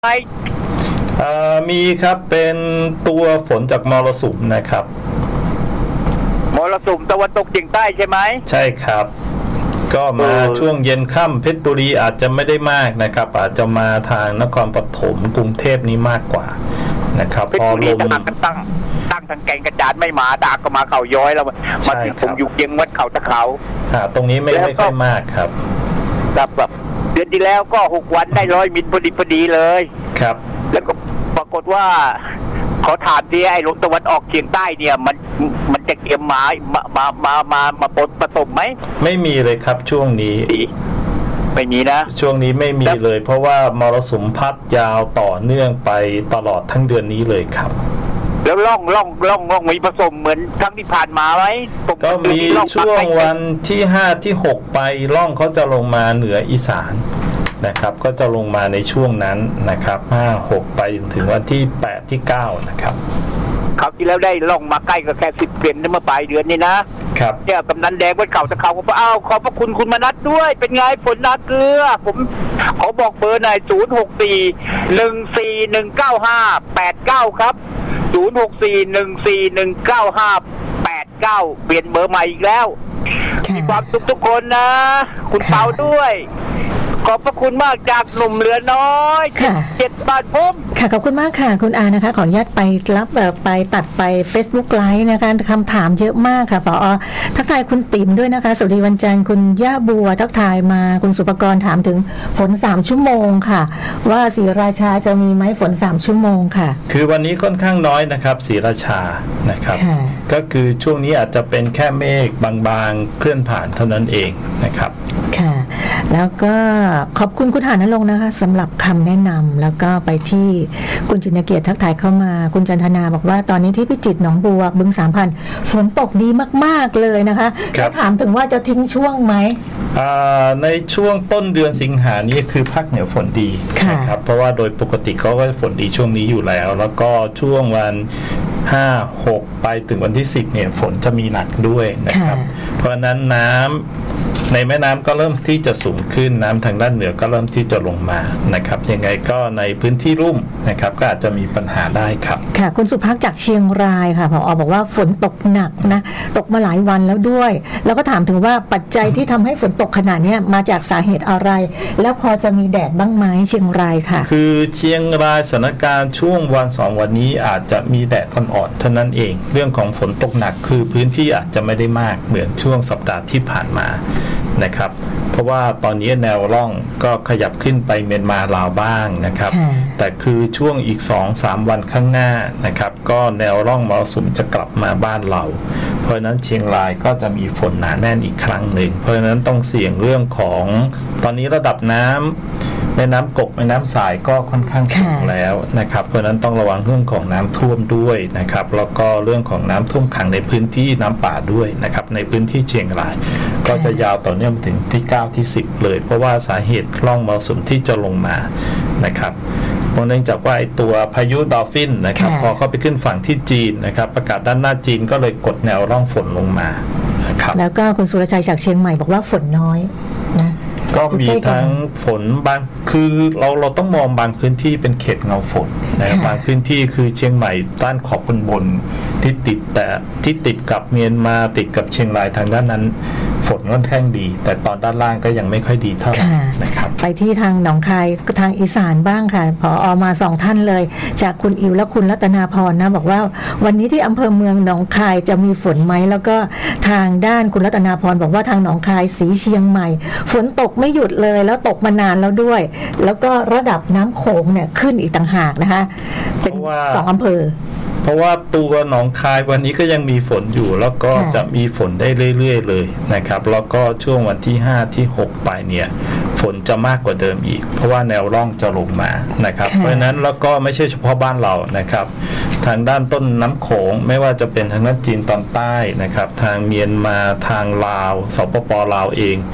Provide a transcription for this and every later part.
มีครับเป็นตัวฝนจากมรสุมนะครับมรสุมตะวันตกเฉียงใต้ใช่ไหมใช่ครับก็มาช่วงเย็นค่ำเพชรบุรีอาจจะไม่ได้มากนะครับอาจจะมาทางนครปฐมกรุงเทพนี้มากกว่านะครับพอลมตั้งทางแก่งกระจานไม่มาดากก็มาเขาย้อยแล้วมาที่ผมอยู่เชียงวัดเขาตะเขาตรงนี้ไม่ค่อยมากครับแบบเดือนที่แล้วก็6 วันได้100 มิลพอดีเลยครับแล้วก็ปรากฏว่าเขาถามที่ไอ้ลมตะวันออกเฉียงใต้เนี่ยมันจะเกี่ยมมาปนผสมไหมไม่มีเลยครับช่วงนี้ไม่มีนะช่วงนี้ไม่มีเลยเพราะว่ามรสุมพัดยาวต่อเนื่องไปตลอดทั้งเดือนนี้เลยครับแล้วล่องมีผสมเหมือนครั้งที่ผ่านมาไหมก็มีช่วงวันที่5ที่6ไปล่องเขาจะลงมาเหนืออีสานนะครับก็จะลงมาในช่วงนั้นนะครับ5 6ไปถึงวันที่8ที่9นะครับคราวที่แล้วได้ล่องมาใกล้ก็แค่10 เซนเมื่อปลายเดือนนี้นะครับเนี่ยกำนันแดงวัดเก่าตะเขาก็อ้าวขอบพระคุณคุณมนัสด้วยเป็นไงฝนนาเกลือผมขอบอกเบอร์หน่อย064-1419589ครับ064-1419589เปลี่ยนเบอร์ใหม่อีกแล้วมีความสุขทุกคนนะคุณเปาด้วยขอบพระคุณมากจากหนุ่มเหลือน้อย7 บาทพุ่มค่ะขอบคุณมากค่ะคุณอานะคะขออนุญาตไปรับไปตัดไป Facebook Live นะคะคำถามเยอะมากค่ะผอ.ทักทายคุณติ๋มด้วยนะคะสวัสดีวันจันทร์คุณย่าบัวทักทายมาคุณสุภกรถามถึงฝน3 ชั่วโมงค่ะว่าศรีราชาจะมีไหมฝน3 ชั่วโมงค่ะคือวันนี้ค่อนข้างน้อยนะครับศรีราชานะครับก็คือช่วงนี้อาจจะเป็นแค่เมฆบางๆเคลื่อนผ่านเท่านั้นเองนะครับค่ะแล้วก็ขอบคุณคุณหานรงค์นะคะสำหรับคำแนะนำแล้วก็ไปที่คุณจินเกียรติทักทายเข้ามาคุณจันทนาบอกว่าตอนนี้ที่พิจิตรหนองบัวบึง3,000ฝนตกดีมากๆเลยนะคะจะถามถึงว่าจะทิ้งช่วงไหมในช่วงต้นเดือนสิงหานี้คือภาคเหนือฝนดีนะครับเพราะว่าโดยปกติเขาก็ฝนดีช่วงนี้อยู่แล้วแล้วก็ช่วงวัน5 6ไปถึงวันที่10เนี่ยฝนจะมีหนักด้วยนะครับเพราะนั้นน้ำในแม่น้ำก็เริ่มที่จะสูงขึ้นน้ำทางด้านเหนือก็เริ่มที่จะลงมานะครับยังไงก็ในพื้นที่ลุ่มนะครับก็อาจจะมีปัญหาได้ครับค่ะคุณสุภักจากเชียงรายค่ะผอ.บอกว่าฝนตกหนักนะตกมาหลายวันแล้วด้วยแล้วก็ถามถึงว่าปัจจัยที่ทำให้ฝนตกขนาดนี้มาจากสาเหตุอะไรแล้วพอจะมีแดดบ้างไหมเชียงรายค่ะคือเชียงรายสถานการณ์ช่วงวัน2 วันนี้อาจจะมีแดดอ่อนๆเท่านั้นเองเรื่องของฝนตกหนักคือพื้นที่อาจจะไม่ได้มากเหมือนช่วงสัปดาห์ที่ผ่านมานะครับเพราะว่าตอนนี้แนวร่องก็ขยับขึ้นไปเมียนมาลาวบ้างนะครับแต่คือช่วงอีก 2-3 วันข้างหน้านะครับก็แนวร่องมรสุมจะกลับมาบ้านเราเพราะฉะนั้นเชียงรายก็จะมีฝนหนาแน่นอีกครั้งหนึ่งเพราะฉะนั้นต้องเสี่ยงเรื่องของตอนนี้ระดับน้ำแม่น้ำกกแม่น้ำสายก็ค่อนข้างสูงแล้วนะครับเพราะฉะนั้นต้องระวังเรื่องของน้ำท่วมด้วยนะครับแล้วก็เรื่องของน้ำท่วมขังในพื้นที่น้ำป่าด้วยนะครับในพื้นที่เชียงรายก็จะยาวต่อเนื่องถึงที่9ที่10เลยเพราะว่าสาเหตุร่องมรสุมที่จะลงมานะครับเพราะเนื่องจากว่าไอ้ตัวพายุดอลฟินนะครับพอเข้าไปขึ้นฝั่งที่จีนนะครับประกาศด้านหน้าจีนก็เลยกดแนวร่องฝนลงมานะครับแล้วก็คุณสุรชัยจากเชียงใหม่บอกว่าฝนน้อยนะก็มีทั้งฝนบางคือเราต้องมองบางพื้นที่เป็นเขตเงาฝนนะบางพื้นที่คือเชียงใหม่ด้านขอบบนที่ติดกับเมียนมาติดกับเชียงรายทางด้านนั้นฝนค่อนข้างดีแต่ตอนด้านล่างก็ยังไม่ค่อยดีเท่าไหร่นะครับไปที่ทางหนองคายทางอีสานบ้างค่ะผอ.มา2 ท่านเลยจากคุณอิวและคุณรัตนาพรนะบอกว่าวันนี้ที่อำเภอเมืองหนองคายจะมีฝนไหมแล้วก็ทางด้านคุณรัตนาพรบอกว่าทางหนองคายสีเชียงใหม่ฝนตกไม่หยุดเลยแล้วตกมานานแล้วด้วยแล้วก็ระดับน้ำโขงเนี่ยขึ้นอีกต่างหากนะคะเป็น2 อำเภอเพราะว่าตัวหนองคายวันนี้ก็ยังมีฝนอยู่แล้วก็จะมีฝนได้เรื่อยๆเลยนะครับแล้วก็ช่วงวันที่5ที่6ไปเนี่ยฝนจะมากกว่าเดิมอีกเพราะว่าแนวร่องจะลงมานะครับเพราะฉะนั้นแล้วก็ไม่ใช่เฉพาะบ้านเรานะครับทางด้านต้นน้ำโขงไม่ว่าจะเป็นทางด้านจีนตอนใต้นะครับทางเมียนมาทางลาวสปป.ลาวเองฝ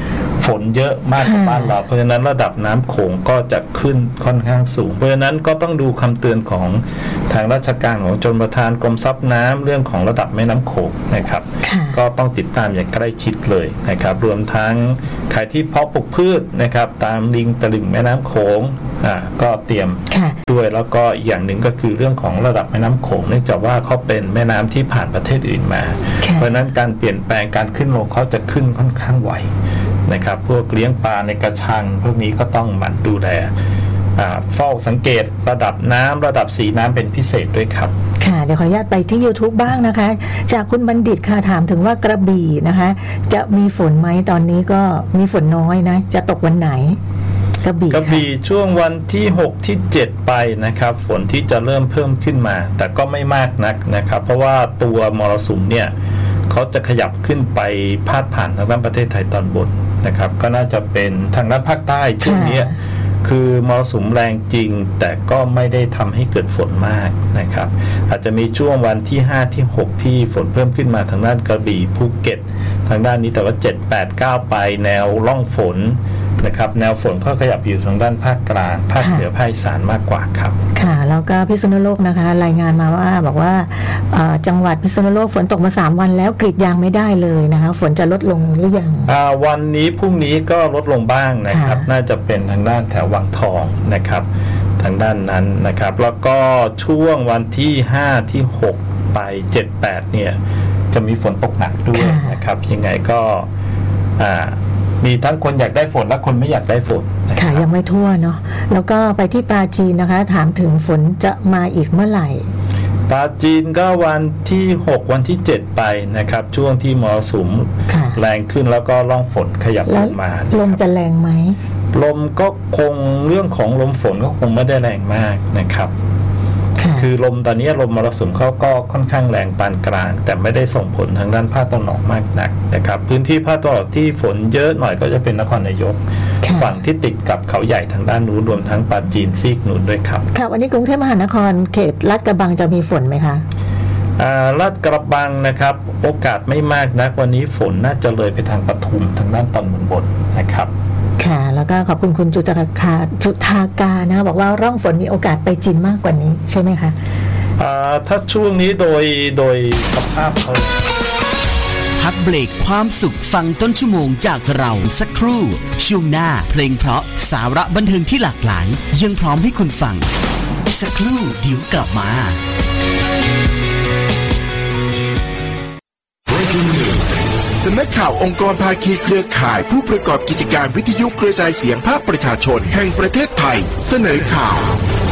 ฝนเยอะมากกว่าบ้านเราเพราะฉะนั้นระดับน้ำโขงก็จะขึ้นค่อนข้างสูงเพราะฉะนั้นก็ต้องดูคำเตือนของทางราชการของชลประทานกรมทรัพย์น้ำเรื่องของระดับแม่น้ำโขงนะครับก็ต้องติดตามอย่างใกล้ชิดเลยนะครับรวมทั้งใครที่เพาะปลูกพืชนะครับตามริมตลิ่งแม่น้ำโขงก็เตรียมด้วยแล้วก็อีกอย่างหนึ่งก็คือเรื่องของระดับแม่น้ำโขงเนื่องจากว่าเขาเป็นแม่น้ำที่ผ่านประเทศอื่นมาเพราะนั้นการเปลี่ยนแปลงการขึ้นลงเขาจะขึ้นค่อนข้างไวนะครับพวกเลี้ยงปลาในกระชังพวกนี้ก็ต้องหมั่นดูแลเฝ้าสังเกตระดับน้ำระดับสีน้ำเป็นพิเศษด้วยครับค่ะเดี๋ยวขออนุญาตไปที่ YouTube บ้างนะคะจากคุณบัณฑิตค่ะถามถึงว่ากระบี่นะคะจะมีฝนไหมตอนนี้ก็มีฝนน้อยนะจะตกวันไหนกระบี่ช่วงวันที่6ที่7ไปนะครับฝนที่จะเริ่มเพิ่มขึ้นมาแต่ก็ไม่มากนักนะครับเพราะว่าตัวมรสุมเนี่ยเขาจะขยับขึ้นไปพาดผ่านทางด้านประเทศไทยตอนบนนะครับก็น่าจะเป็นทางด้านภาคใต้ช่วงนี้คือมรสุมแรงจริงแต่ก็ไม่ได้ทำให้เกิดฝนมากนะครับอาจจะมีช่วงวันที่5ที่6ที่ฝนเพิ่มขึ้นมาทางด้านกระบี่ภูเก็ตทางด้านนี้แต่ว่า7 8 9ไปแนวร่องฝนนะครับแนวฝนก็ขยับอยู่ทางด้านภาคกลางภาคเหนือภาคอีสานมากกว่าครับค่ะแล้วก็พิษณุโลกนะคะรายงานมาว่าบอกว่าจังหวัดพิษณุโลกฝนตกมา3วันแล้วกรีดยางไม่ได้เลยนะคะฝนจะลดลงหรือยังวันนี้พรุ่งนี้ก็ลดลงบ้างนะครับน่าจะเป็นทางด้านแถววังทองนะครับทางด้านนั้นนะครับแล้วก็ช่วงวันที่5ที่6ไป7 8เนี่ยจะมีฝนตกหนักด้วยนะครับยังไงก็มีทั้งคนอยากได้ฝนและคนไม่อยากได้ฝนค่ะยังไม่ทั่วเนาะแล้วก็ไปที่ปราจีนนะคะถามถึงฝนจะมาอีกเมื่อไหร่ปราจีนก็วันที่6วันที่7ไปนะครับช่วงที่มรสุมแรงขึ้นแล้วก็ร่องฝนขยับลงมาลมจะแรงไหมลมก็คงเรื่องของลมฝนก็คงไม่ได้แรงมากนะครับคือลมตอนนี้ลมมรสุมเขาก็ค่อนข้างแรงปานกลางแต่ไม่ได้ส่งผลทางด้านภาคตะวันออกมากนักนะครับพื้นที่ภาคตะวันออกที่ฝนเยอะหน่อยก็จะเป็นนครนายกฝั่งที่ติดกับเขาใหญ่ทางด้านนู้นรวมทั้งปราจีนซีกนู้นด้วยครับค่ะวันนี้กรุงเทพมหานครเขตลาดกระบังจะมีฝนไหมคะลาดกระบังนะครับโอกาสไม่มากนักวันนี้ฝนน่าจะเลยไปทางปทุมทางด้านตอนบนนะครับค่ะแล้วก็ขอบคุณคุณจุธากานะบอกว่าร่องฝนมีโอกาสไปจีนมากกว่านี้ใช่ไหมคะถ้าช่วงนี้โดยสภาพเขาพักเบรกความสุขฟังต้นชั่วโมงจากเราสักครู่ช่วงหน้าเพลงเพราะสาระบันเทิงที่หลากหลายยังพร้อมให้คุณฟังสักครู่เดี๋ยวกลับมาสำนักข่าวองค์กรภาคีเครือข่ายผู้ประกอบกิจการวิทยุกระจายเสียงภาคประชาชนแห่งประเทศไทยเสนอข่าว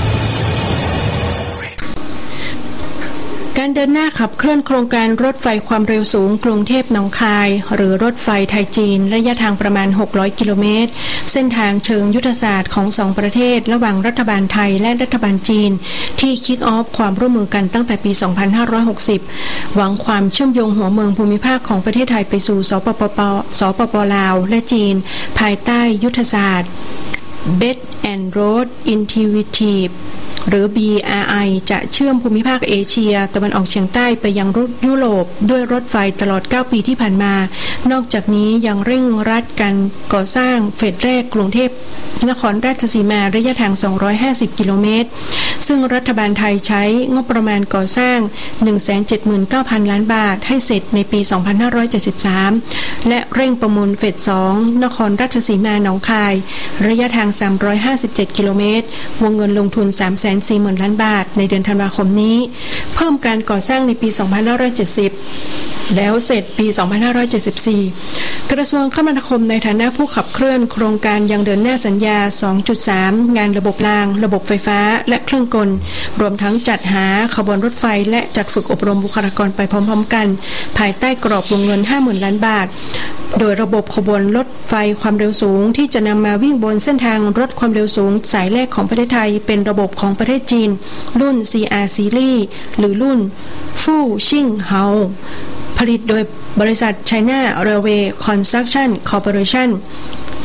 การเดินหน้าขับเคลื่อนโครงการรถไฟความเร็วสูงกรุงเทพหนองคายหรือรถไฟไทยจีนระยะทางประมาณ600กิโลเมตรเส้นทางเชิงยุทธศาสตร์ของ2ประเทศระหว่างรัฐบาลไทยและรัฐบาลจีนที่คิกออฟความร่วมมือกันตั้งแต่ปี2560หวังความเชื่อมโยงหัวเมืองภูมิภาคของประเทศไทยไปสู่สปป.ลาวและจีนภายใต้ยุทธศาสตร์ Belt and Road Initiative หรือ BRI จะเชื่อมภูมิภาคเอเชียตะวันออกเฉียงใต้ไปยังยุโรปด้วยรถไฟตลอด9ปีที่ผ่านมานอกจากนี้ยังเร่งรัดการก่อสร้างเฟสแรกกรุงเทพนครราชสีมาระยะทาง250กิโลเมตรซึ่งรัฐบาลไทยใช้งบประมาณก่อสร้าง 179,000 ล้านบาทให้เสร็จในปี2573และเร่งประมูลเฟส2นครราชสีมาหนองคายระยะทาง357กิโลเมตรวงเงินลงทุน 340,000 ล้านบาทในเดือนธันวาคมนี้เพิ่มการก่อสร้างในปี2570แล้วเสร็จปี2574กระทรวงคมนาคมในฐานะผู้ขับเคลื่อนโครงการยังเดินหน้าสัญญา 2.3 งานระบบรางระบบไฟฟ้าและเครื่องกลรวมทั้งจัดหาขบวนรถไฟและจัดฝึกอบรมบุคลากรไปพร้อมๆกันภายใต้กรอบวงเงิน 50,000 ล้านบาทโดยระบบขบวนรถไฟความเร็วสูงที่จะนำมาวิ่งบนเส้นทางรถความเร็วสูงสายแรกของประเทศไทยเป็นระบบของประเทศจีนรุ่น CR Series หรือรุ่นฟู่ชิ่งเฮาผลิตโดยบริษัท China Railway Construction Corporation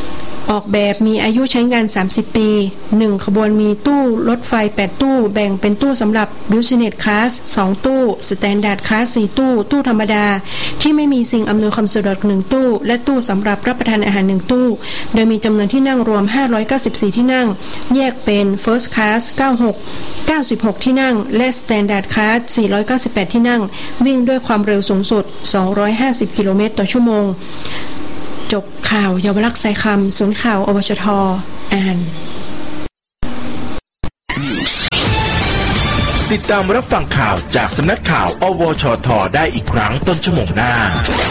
ออกแบบมีอายุใช้งาน30ปี1ขบวนมีตู้รถไฟ8ตู้แบ่งเป็นตู้สำหรับ Business Class 2ตู้ Standard Class 4ตู้ตู้ธรรมดาที่ไม่มีสิ่งอำนวยความสะดวก1ตู้และตู้สำหรับรับประทานอาหาร1ตู้โดยมีจำนวนที่นั่งรวม594ที่นั่งแยกเป็น First Class 96ที่นั่งและ Standard Class 498ที่นั่งวิ่งด้วยความเร็วสูงสุด250กิโลเมตรต่อชั่วโมงจบข่าวเยาวลักษณ์สายคำศูนย์ข่าวอวชท.อ่านติดตามรับฟังข่าวจากสำนักข่าวอวชท.ได้อีกครั้งต้นชั่วโมงหน้า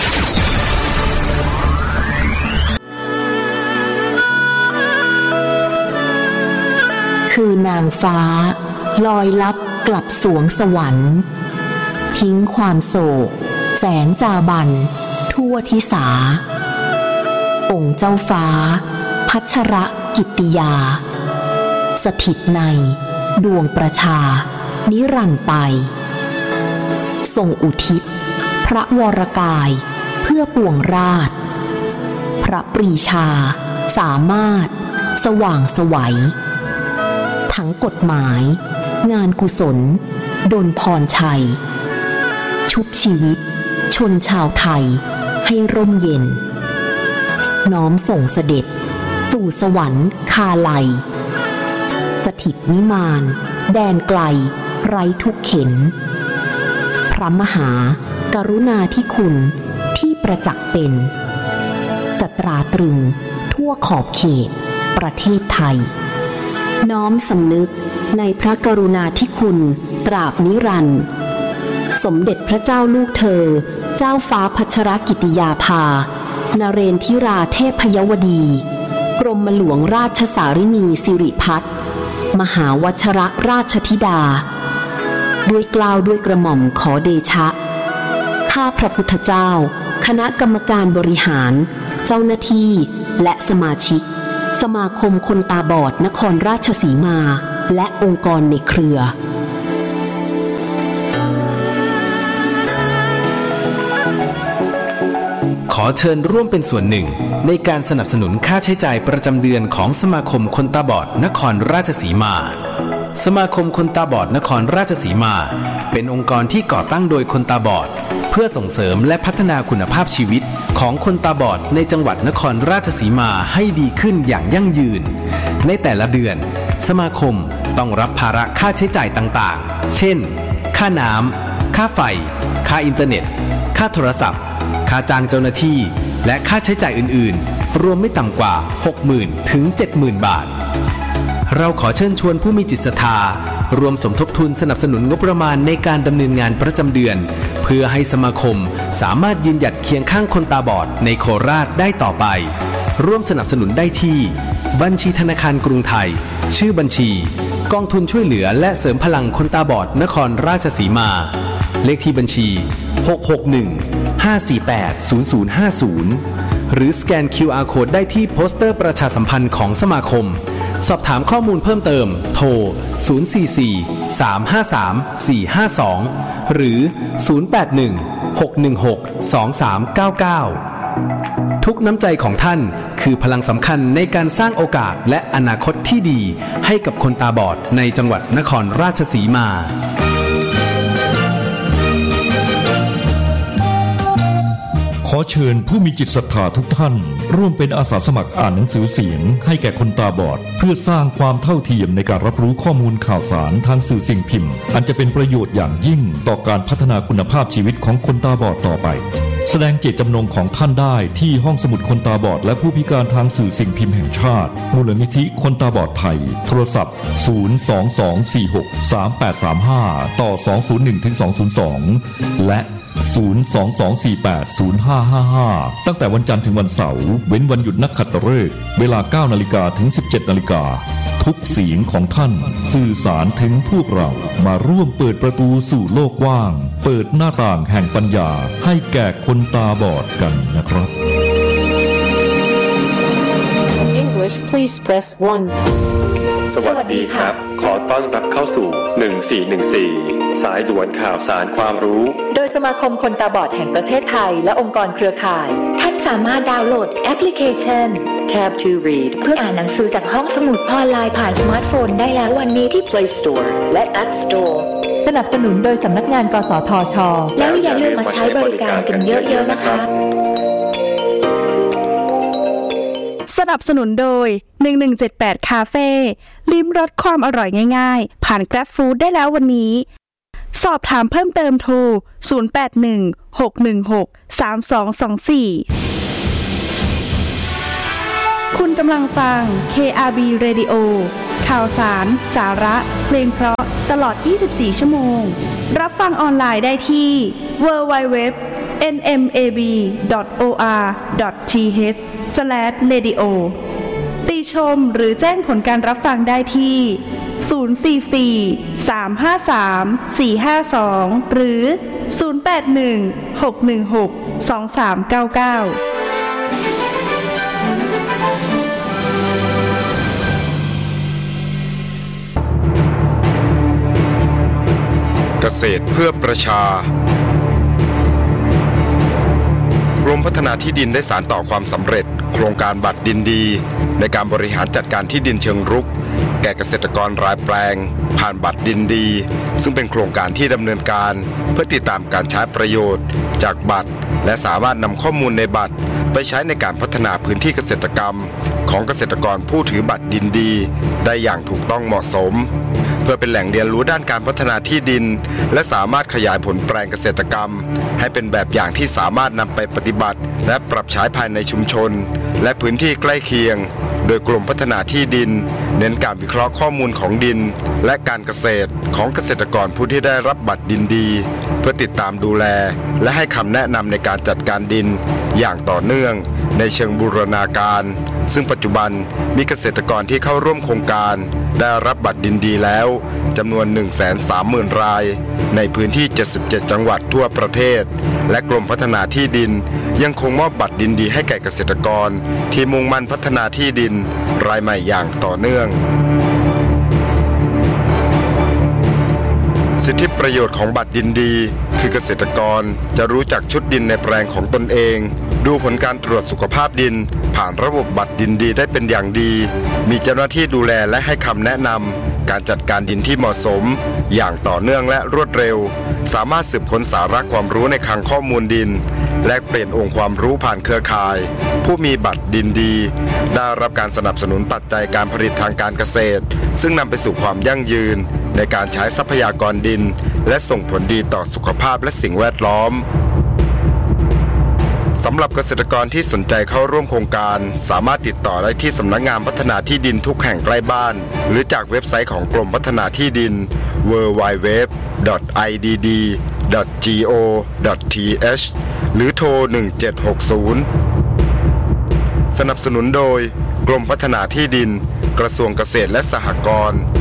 คือนางฟ้าลอยลับกลับสวงสวรรค์ทิ้งความโศกแสนจาบันทั่วทิสาองค์เจ้าฟ้าพัชรกิตติยาสถิตในดวงประชานิรันดร์ไปทรงอุทิศพระวรกายเพื่อปวงราชพระปรีชาสามารถสว่างไสวทั้งกฎหมายงานกุศลดลพรชัยชุบชีวิตชนชาวไทยให้ร่มเย็นน้อมส่งเสด็จสู่สวรรค์คาไลสถิตวิมานแดนไกลไร้ทุกเข็ญพระมหากรุณาธิคุณที่ประจักษ์เป็นจะตราตรึงทั่วขอบเขตประเทศไทยน้อมสำนึกในพระกรุณาธิคุณตราบนิรันดร์สมเด็จพระเจ้าลูกเธอเจ้าฟ้าพัชรกิติยาภานเรนทิราเทพยวดีกรมหลวงราชสารินีสิริพัฒน์มหาวชรราชธิดาด้วยเกล้าด้วยกระหม่อมขอเดชะข้าพระพุทธเจ้าคณะกรรมการบริหารเจ้าหน้าที่และสมาชิกสมาคมคนตาบอดนครราชสีมาและองค์กรในเครือขอเชิญร่วมเป็นส่วนหนึ่งในการสนับสนุนค่าใช้จ่ายประจำเดือนของสมาคมคนตาบอดนครราชสีมาสมาคมคนตาบอดนครราชสีมาเป็นองค์กรที่ก่อตั้งโดยคนตาบอดเพื่อส่งเสริมและพัฒนาคุณภาพชีวิตของคนตาบอดในจังหวัดนครราชสีมาให้ดีขึ้นอย่างยั่งยืนในแต่ละเดือนสมาคมต้องรับภาระค่าใช้จ่ายต่างๆเช่นค่าน้ำค่าไฟค่าอินเทอร์เน็ตค่าโทรศัพท์ค่าจ้างเจ้าหน้าที่และค่าใช้จ่ายอื่นๆรวมไม่ต่ำกว่า 60,000 ถึง 70,000 บาทเราขอเชิญชวนผู้มีจิตศรัทธารวมสมทบทุนสนับสนุนงบประมาณในการดำเนินงานประจำเดือนเพื่อให้สมาคมสามารถยืนหยัดเคียงข้างคนตาบอดในโคราชได้ต่อไปร่วมสนับสนุนได้ที่บัญชีธนาคารกรุงไทยชื่อบัญชีกองทุนช่วยเหลือและเสริมพลังคนตาบอดนครราชสีมาเลขที่บัญชี661-548-0050หรือสแกน QR Code ได้ที่โปสเตอร์ประชาสัมพันธ์ของสมาคมสอบถามข้อมูลเพิ่มเติมโทร044-353-452หรือ081-616-2399ทุกน้ำใจของท่านคือพลังสำคัญในการสร้างโอกาสและอนาคตที่ดีให้กับคนตาบอดในจังหวัดนครราชสีมาขอเชิญผู้มีจิตศรัทธาทุกท่านร่วมเป็นอาสาสมัครอ่านหนังสือเสียงให้แก่คนตาบอดเพื่อสร้างความเท่าเทียมในการรับรู้ข้อมูลข่าวสารทางสื่อสิ่งพิมพ์อันจะเป็นประโยชน์อย่างยิ่งต่อการพัฒนาคุณภาพชีวิตของคนตาบอดต่อไปแสดงเจตจำนงของท่านได้ที่ห้องสมุดคนตาบอดและผู้พิการทางสื่อสิ่งพิมพ์แห่งชาติมูลนิธิคนตาบอดไทยโทรศัพท์022463835ต่อ201-202และ022480555ตั้งแต่วันจันทร์ถึงวันเสาร์เว้นวันหยุดนักขัตฤกษ์เวลา 9 นาฬิกาถึง 17 นาฬิกาทุกเสียงของท่านสื่อสารถึงพวกเรามาร่วมเปิดประตูสู่โลกกว้างเปิดหน้าต่างแห่งปัญญาให้แก่คนตาบอดกันนะครับ English please press 1 สวัสดีครับขอต้อนรับเข้าสู่1414สายด่วนข่าวสารความรู้โดยสมาคมคนตาบอดแห่งประเทศไทยและองค์กรเครือข่ายท่านสามารถดาวน์โหลดแอปพลิเคชัน Tab to Read เพื่ออ่านหนังสือจากห้องสมุดออนไลน์ผ่านสมาร์ทโฟนได้แล้ววันนี้ที่ Play Store และ App Store สนับสนุนโดยสำนักงานกสทช.แล้วอย่าลืมมาใช้บริการกันเยอะๆนะคะสนับสนุนโดย1178คาเฟ่ลิ้มรสความอร่อยง่ายๆผ่าน Grab Food ได้แล้ววันนี้สอบถามเพิ่มเติมโทร0816163224คุณกำลังฟัง KRB Radio ข่าวสารสาระเพลงเพราะตลอด24ชั่วโมงรับฟังออนไลน์ได้ที่ www.nmab.or.th/radio ติชมหรือแจ้งผลการรับฟังได้ที่044-353-452หรือ081-616-2399 เกษตรเพื่อประชากรมพัฒนาที่ดินได้สานต่อความสำเร็จโครงการบัตรดินดีในการบริหารจัดการที่ดินเชิงรุกแก่เกษตรกรรายแปลงผ่านบัตรดินดีซึ่งเป็นโครงการที่ดำเนินการเพื่อติดตามการใช้ประโยชน์จากบัตรและสามารถนำข้อมูลในบัตรไปใช้ในการพัฒนาพื้นที่เกษตรกรรมของเกษตรกรผู้ถือบัตรดินดีได้อย่างถูกต้องเหมาะสมเพื่อเป็นแหล่งเรียนรู้ด้านการพัฒนาที่ดินและสามารถขยายผลแปลงเกษตรกรรมให้เป็นแบบอย่างที่สามารถนำไปปฏิบัติและปรับใช้ภายในชุมชนและพื้นที่ใกล้เคียงโดยกรมพัฒนาที่ดินเน้นการวิเคราะห์ข้อมูลของดินและการเกษตรของเกษตรกรผู้ที่ได้รับบัตรดินดีเพื่อติดตามดูแลและให้คำแนะนำในการจัดการดินอย่างต่อเนื่องในเชิงบูรณาการซึ่งปัจจุบันมีเกษตรกรที่เข้าร่วมโครงการได้รับบัตรดินดีแล้วจำนวน 130,000 รายในพื้นที่77จังหวัดทั่วประเทศและกรมพัฒนาที่ดินยังคงมอบบัตรดินดีให้แก่เกษตรกรที่มุ่งมั่นพัฒนาที่ดินรายใหม่อย่างต่อเนื่องสิทธิประโยชน์ของบัตรดินดีคือเกษตรกรจะรู้จักชุดดินในแปลงของตนเองดูผลการตรวจสุขภาพดินผ่านระบบบัตรดินดีได้เป็นอย่างดีมีเจ้าหน้าที่ดูแลและให้คำแนะนำการจัดการดินที่เหมาะสมอย่างต่อเนื่องและรวดเร็วสามารถสืบค้นสาระความรู้ในคลังข้อมูลดินแลกเปลี่ยนองค์ความรู้ผ่านเครือข่ายผู้มีบัตรดินดีได้รับการสนับสนุนปัจจัยการผลิตทางการเกษตรซึ่งนำไปสู่ความยั่งยืนในการใช้ทรัพยากรดินและส่งผลดีต่อสุขภาพและสิ่งแวดล้อมสำหรับเกษตรกรที่สนใจเข้าร่วมโครงการสามารถติดต่อได้ที่สำนักงานพัฒนาที่ดินทุกแห่งใกล้บ้านหรือจากเว็บไซต์ของกรมพัฒนาที่ดิน www.idd.go.th หรือโทร1760สนับสนุนโดยกรมพัฒนาที่ดินกระทรวงเกษตรและสหกรณ์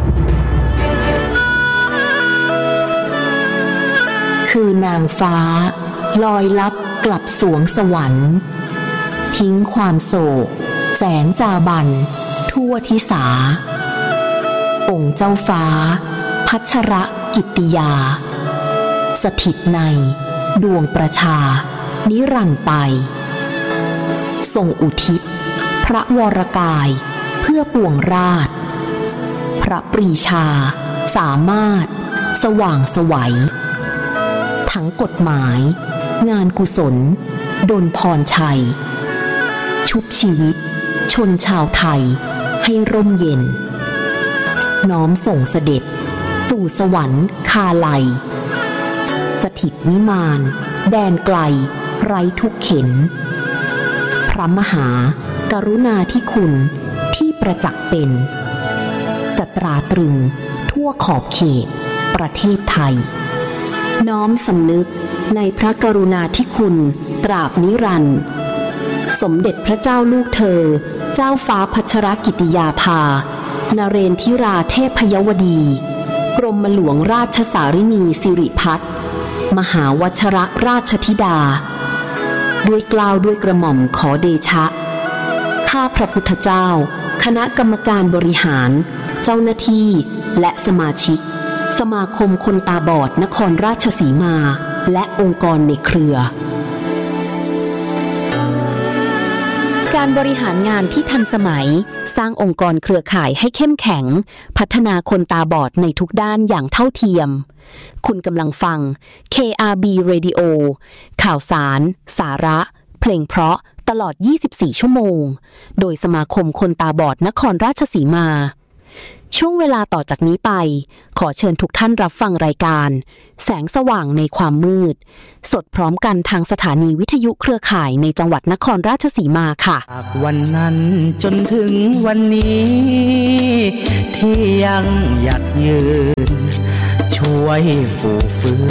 คือนางฟ้าลอยลับกลับสวงสวรรค์ทิ้งความโศกแสนจาบันทั่วทิสาองค์เจ้าฟ้าพัชรกิตติยาสถิตในดวงประชานิรันดร์ไปทรงอุทิศพระวรกายเพื่อปวงราชพระปรีชาสามารถสว่างไสวทั้งกฎหมายงานกุศลดลพรชัยชุบชีวิตชนชาวไทยให้ร่มเย็นน้อมส่งเสด็จสู่สวรรค์คาไลสถิตนิมานแดนไกลไร้ทุกเข็นพระมหากรุณาธิคุณที่ประจักษ์เป็นจัตราตรึงทั่วขอบเขตประเทศไทยน้อมสำนึกในพระกรุณาธิคุณตราบนิรันดร์สมเด็จพระเจ้าลูกเธอเจ้าฟ้าพัชรกิติยาภานเรนทิราเทพยวดีกรมหลวงราชสารินีสิริพัฒน์มหาวชรราชธิดาด้วยเกล้าด้วยกระหม่อมขอเดชะข้าพระพุทธเจ้าคณะกรรมการบริหารเจ้าหน้าที่และสมาชิกสมาคมคนตาบอดนครราชสีมาและองค์กรในเครือการบริหารงานที่ทันสมัยสร้างองค์กรเครือข่ายให้เข้มแข็งพัฒนาคนตาบอดในทุกด้านอย่างเท่าเทียมคุณกำลังฟัง KRB Radio ข่าวสารสาระเพลงเพราะตลอด24ชั่วโมงโดยสมาคมคนตาบอดนครราชสีมาช่วงเวลาต่อจากนี้ไปขอเชิญทุกท่านรับฟังรายการแสงสว่างในความมืดสดพร้อมกันทางสถานีวิทยุเครือข่ายในจังหวัดนครราชสีมาค่ะจากวันนั้นจนถึงวันนี้ที่ยังหยัดยืนช่วยฟูฟื้